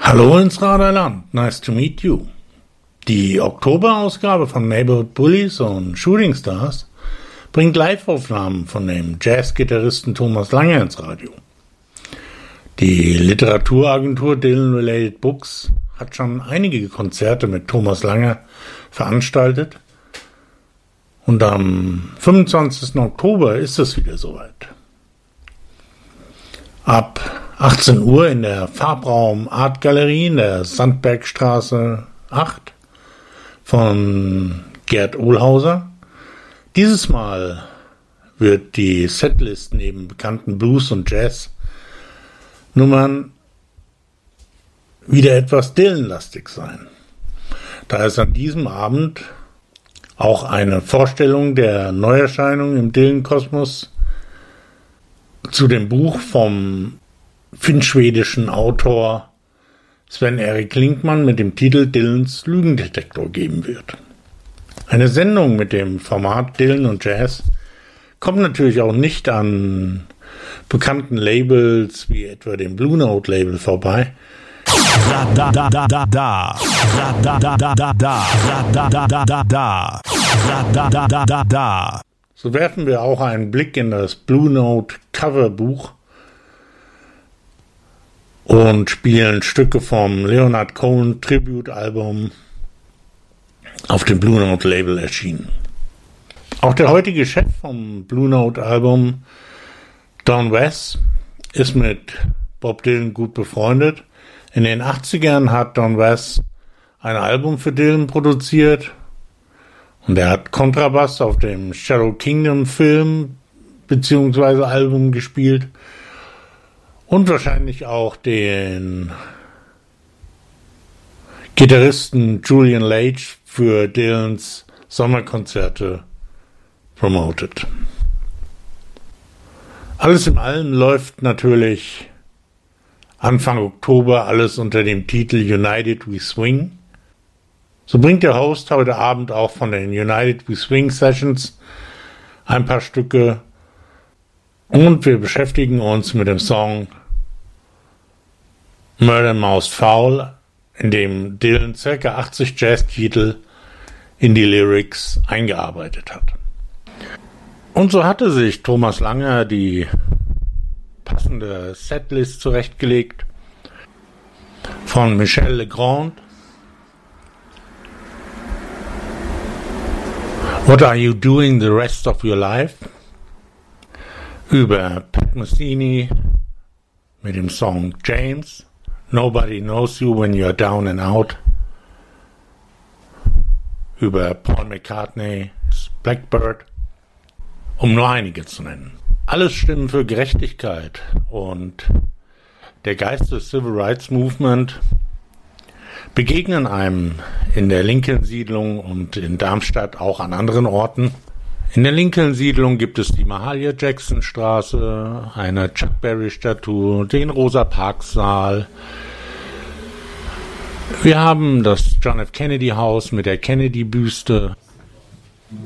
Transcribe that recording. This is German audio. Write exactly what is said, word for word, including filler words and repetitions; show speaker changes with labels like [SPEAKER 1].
[SPEAKER 1] Hallo ins Raderland, nice to meet you. Die Oktoberausgabe von Neighborhood Bullies und Shooting Stars bringt Live-Aufnahmen von dem Jazz-Gitarristen Thomas Lange ins Radio. Die Literaturagentur Dylan Related Books hat schon einige Konzerte mit Thomas Lange veranstaltet und am fünfundzwanzigsten Oktober ist es wieder soweit. Ab achtzehn Uhr in der Farbraum Art Galerie in der Sandbergstraße acht von Gerd Ohlhauser. Dieses Mal wird die Setlist neben bekannten Blues- und Jazz-Nummern wieder etwas Dylan-lastig sein. Da es an diesem Abend auch eine Vorstellung der Neuerscheinung im Dylan-Kosmos zu dem Buch vom finnschwedischen Autor Sven-Erik Linkman mit dem Titel Dylans Lügendetektor geben wird. Eine Sendung mit dem Format Dylan und Jazz kommt natürlich auch nicht an bekannten Labels wie etwa dem Blue Note Label vorbei.
[SPEAKER 2] Da da da da da da da da da da da da da da da da da da da da.
[SPEAKER 1] So werfen wir auch einen Blick in das Blue Note Coverbuch und spielen Stücke vom Leonard Cohen Tribute Album auf dem Blue Note Label erschienen. Auch der heutige Chef vom Blue Note Album, Don West, ist mit Bob Dylan gut befreundet. In den achtzigern hat Don West ein Album für Dylan produziert und er hat Kontrabass auf dem Shadow Kingdom Film bzw. Album gespielt und wahrscheinlich auch den Gitarristen Julian Lage für Dylans Sommerkonzerte promoted. Alles in allem läuft natürlich Anfang Oktober alles unter dem Titel United We Swing. So bringt der Host heute Abend auch von den United We Swing Sessions ein paar Stücke und wir beschäftigen uns mit dem Song Murder Most Foul, in dem Dylan ca. achtzig Jazz-Titel in die Lyrics eingearbeitet hat. Und so hatte sich Thomas Lange die passende Setlist zurechtgelegt von Michel Legrand. What Are You Doing the Rest of Your Life? Über Pat Metheny mit dem Song James. Nobody Knows You When You're Down and Out. Über Paul McCartney's Blackbird, um nur einige zu nennen. Alles Stimmen für Gerechtigkeit und der Geist des Civil Rights Movement begegnen einem in der Lincoln-Siedlung und in Darmstadt auch an anderen Orten. In der Lincoln-Siedlung gibt es die Mahalia Jackson-Straße, eine Chuck Berry-Statue, den Rosa-Parks-Saal. Wir haben das John F. Kennedy-Haus mit der Kennedy-Büste.